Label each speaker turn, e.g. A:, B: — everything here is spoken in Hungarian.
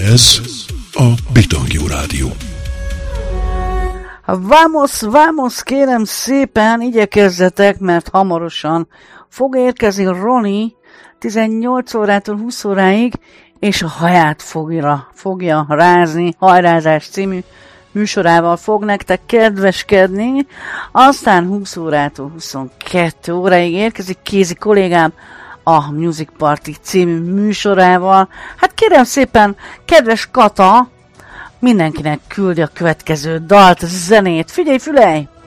A: Ez a Bitangjú Rádió.
B: Vamos, kérem szépen, igyekezzetek, mert hamarosan fog érkezni Roni 18 órától 20 óráig, és a haját fogja rázni, Hajrázás című műsorával fog nektek kedveskedni, aztán 20 órától 22 óráig érkezik Kézi kollégám a Music Party című műsorával. Hát kérem szépen, kedves Kata, mindenkinek küldje a következő dalt, zenét. Figyelj, fülej!